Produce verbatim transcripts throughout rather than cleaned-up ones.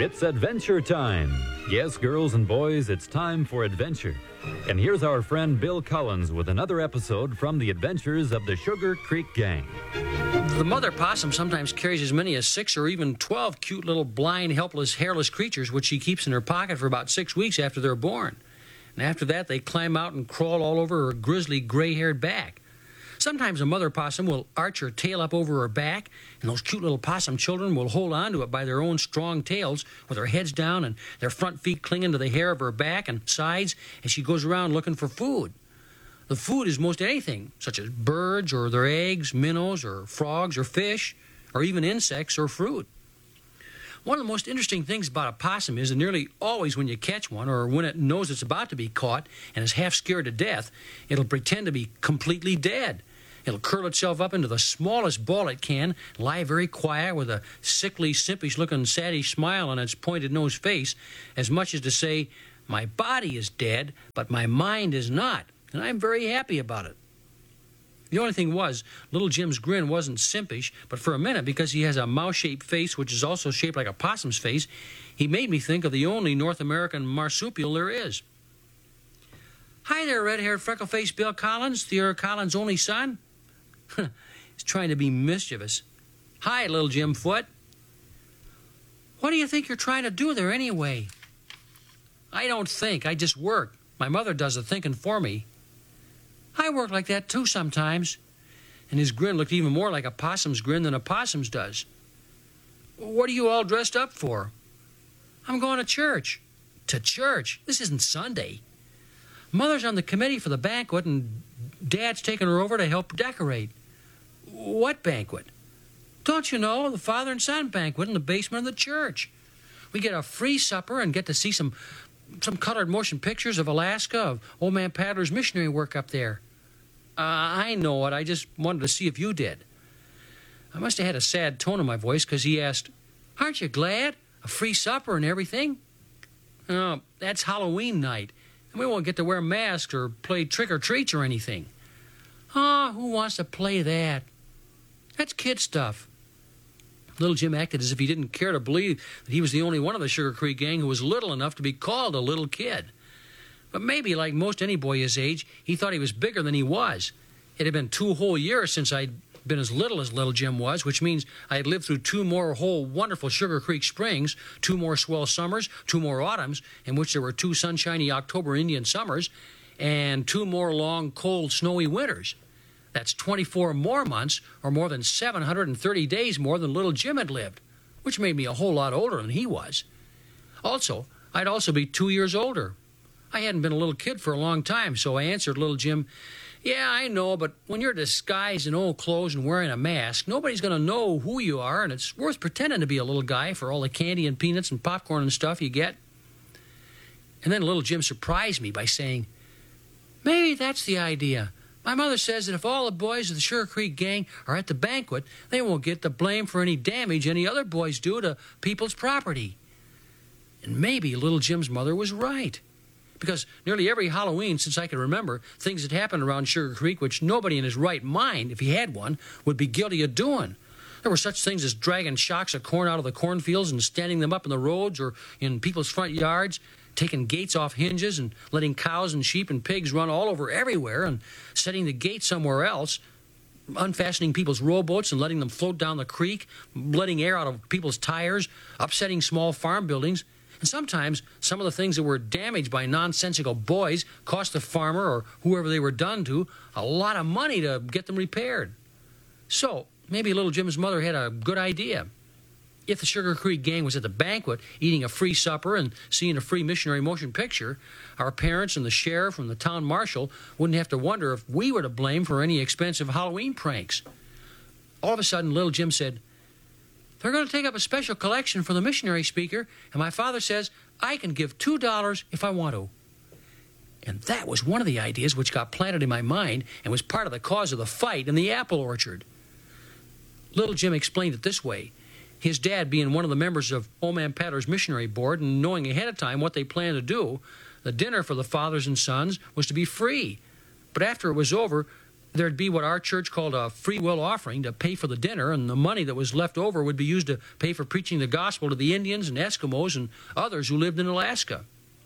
It's adventure time. Yes, girls and boys, it's time for adventure. And here's our friend Bill Collins with another episode from the adventures of the Sugar Creek Gang. The mother possum sometimes carries as many as six or even twelve cute little blind, helpless, hairless creatures, which she keeps in her pocket for about six weeks after they're born. And after that, they climb out and crawl all over her grizzly, gray-haired back. Sometimes a mother possum will arch her tail up over her back, and those cute little possum children will hold on to it by their own strong tails with their heads down and their front feet clinging to the hair of her back and sides as she goes around looking for food. The food is most anything, such as birds or their eggs, minnows or frogs or fish, or even insects or fruit. One of the most interesting things about a possum is that nearly always when you catch one, or when it knows it's about to be caught and is half scared to death, it'll pretend to be completely dead. It'll curl itself up into the smallest ball it can, lie very quiet with a sickly, simpish-looking, saddish smile on its pointed-nosed face, as much as to say, "My body is dead, but my mind is not, and I'm very happy about it." The only thing was, little Jim's grin wasn't simpish, but for a minute, because he has a mouse-shaped face which is also shaped like a possum's face, he made me think of the only North American marsupial there is. "Hi there, red-haired, freckle-faced Bill Collins, Theodore Collins' only son." He's trying to be mischievous. "Hi, little Jim Foot." "What do you think you're trying to do there anyway?" "I don't think. I just work. My mother does the thinking for me." "I work like that too sometimes." And his grin looked even more like a possum's grin than a possum's does. "What are you all dressed up for?" "I'm going to church." "To church? This isn't Sunday." "Mother's on the committee for the banquet, and Dad's taking her over to help decorate." "What banquet?" "Don't you know? The father and son banquet in the basement of the church. We get a free supper and get to see some some colored motion pictures of Alaska, of Old Man Paddler's missionary work up there." Uh, "I know it. I just wanted to see if you did." I must have had a sad tone in my voice because he asked, "Aren't you glad? A free supper and everything?" "Oh, that's Halloween night, and we won't get to wear masks or play trick-or-treats or anything." "Oh, who wants to play that? That's kid stuff." Little Jim acted as if he didn't care to believe that he was the only one of the Sugar Creek Gang who was little enough to be called a little kid. But maybe, like most any boy his age, he thought he was bigger than he was. It had been two whole years since I'd been as little as little Jim was, which means I had lived through two more whole wonderful Sugar Creek springs, two more swell summers, two more autumns, in which there were two sunshiny October Indian summers, and two more long, cold, snowy winters. That's twenty-four more months, or more than seven hundred thirty days more than little Jim had lived, which made me a whole lot older than he was. Also, I'd also be two years older. I hadn't been a little kid for a long time, so I answered little Jim, "Yeah, I know, but when you're disguised in old clothes and wearing a mask, nobody's going to know who you are, and it's worth pretending to be a little guy for all the candy and peanuts and popcorn and stuff you get." And then little Jim surprised me by saying, "Maybe that's the idea. My mother says that if all the boys of the Sugar Creek Gang are at the banquet, they won't get the blame for any damage any other boys do to people's property." And maybe little Jim's mother was right. Because nearly every Halloween since I can remember, things had happened around Sugar Creek which nobody in his right mind, if he had one, would be guilty of doing. There were such things as dragging shocks of corn out of the cornfields and standing them up in the roads or in people's front yards, taking gates off hinges and letting cows and sheep and pigs run all over everywhere and setting the gate somewhere else, unfastening people's rowboats and letting them float down the creek, letting air out of people's tires, upsetting small farm buildings. And sometimes some of the things that were damaged by nonsensical boys cost the farmer or whoever they were done to a lot of money to get them repaired. So maybe little Jim's mother had a good idea. If the Sugar Creek Gang was at the banquet eating a free supper and seeing a free missionary motion picture, our parents and the sheriff and the town marshal wouldn't have to wonder if we were to blame for any expensive Halloween pranks. All of a sudden, little Jim said, "They're going to take up a special collection for the missionary speaker, and my father says I can give two dollars if I want to." And that was one of the ideas which got planted in my mind and was part of the cause of the fight in the apple orchard. Little Jim explained it this way. His dad being one of the members of Old Man Paddler's missionary board and knowing ahead of time what they planned to do, the dinner for the fathers and sons was to be free. But after it was over, there'd be what our church called a free will offering to pay for the dinner, and the money that was left over would be used to pay for preaching the gospel to the Indians and Eskimos and others who lived in Alaska.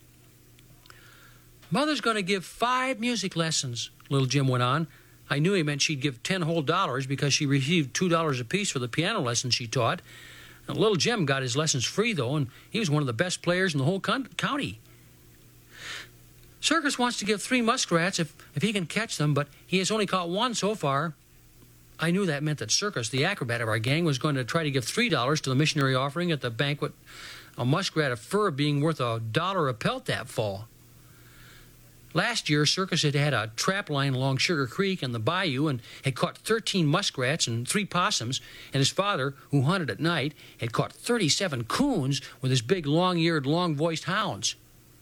Mother's going to give five music lessons, little Jim went on. I knew he meant she'd give ten whole dollars because she received two dollars apiece for the piano lessons she taught. And little Jim got his lessons free, though, and he was one of the best players in the whole con- county. Circus wants to give three muskrats if, if he can catch them, but he has only caught one so far. I knew that meant that Circus, the acrobat of our gang, was going to try to give three dollars to the missionary offering at the banquet, a muskrat of fur being worth a dollar a pelt that fall. Last year, Circus had had a trap line along Sugar Creek and the bayou and had caught thirteen muskrats and three possums, and his father, who hunted at night, had caught thirty-seven coons with his big long-eared, long-voiced hounds.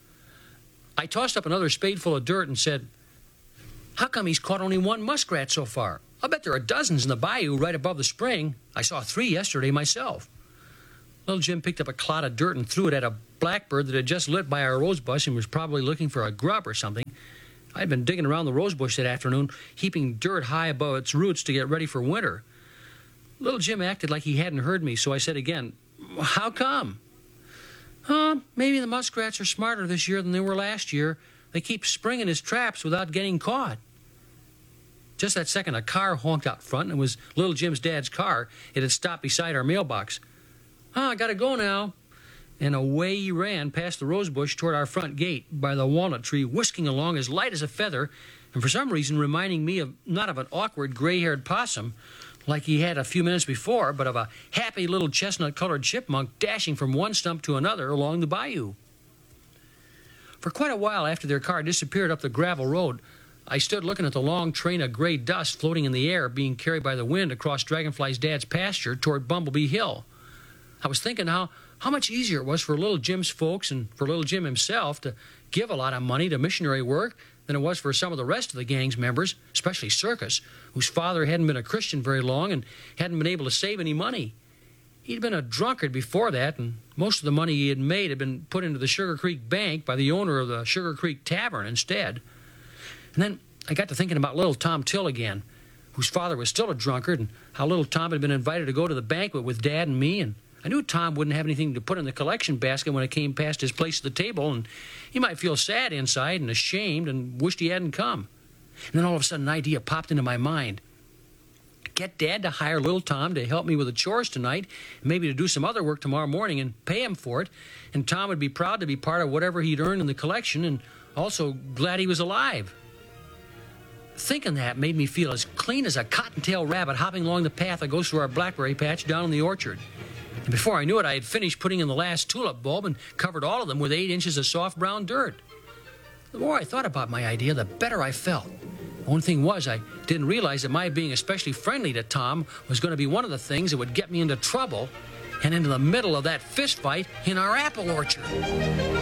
I tossed up another spadeful of dirt and said, "How come he's caught only one muskrat so far? I'll bet there are dozens in the bayou right above the spring. I saw three yesterday myself." Little Jim picked up a clod of dirt and threw it at a blackbird that had just lit by our rose bush and was probably looking for a grub or something. I'd been digging around the rose bush that afternoon, heaping dirt high above its roots to get ready for winter. Little Jim acted like he hadn't heard me, so I said again, "How come?" "Huh, maybe the muskrats are smarter this year than they were last year. They keep springing his traps without getting caught." Just that second, a car honked out front, and it was little Jim's dad's car. It had stopped beside our mailbox. "Oh, I gotta go now." And away he ran past the rose bush toward our front gate by the walnut tree, whisking along as light as a feather, and for some reason reminding me of not of an awkward gray-haired possum like he had a few minutes before, but of a happy little chestnut-colored chipmunk dashing from one stump to another along the bayou. For quite a while after their car disappeared up the gravel road, I stood looking at the long train of gray dust floating in the air being carried by the wind across Dragonfly's dad's pasture toward Bumblebee Hill. I was thinking how, how much easier it was for little Jim's folks and for little Jim himself to give a lot of money to missionary work than it was for some of the rest of the gang's members, especially Circus, whose father hadn't been a Christian very long and hadn't been able to save any money. He'd been a drunkard before that, and most of the money he had made had been put into the Sugar Creek Bank by the owner of the Sugar Creek Tavern instead. And then I got to thinking about little Tom Till again, whose father was still a drunkard, and how little Tom had been invited to go to the banquet with Dad and me, and I knew Tom wouldn't have anything to put in the collection basket when it came past his place at the table, and he might feel sad inside and ashamed and wished he hadn't come. And then all of a sudden an idea popped into my mind. Get Dad to hire little Tom to help me with the chores tonight, and maybe to do some other work tomorrow morning, and pay him for it, and Tom would be proud to be part of whatever he'd earned in the collection, and also glad he was alive. Thinking that made me feel as clean as a cottontail rabbit hopping along the path that goes through our blackberry patch down in the orchard. And before I knew it, I had finished putting in the last tulip bulb and covered all of them with eight inches of soft brown dirt. The more I thought about my idea, the better I felt. The only thing was, I didn't realize that my being especially friendly to Tom was going to be one of the things that would get me into trouble and into the middle of that fist fight in our apple orchard.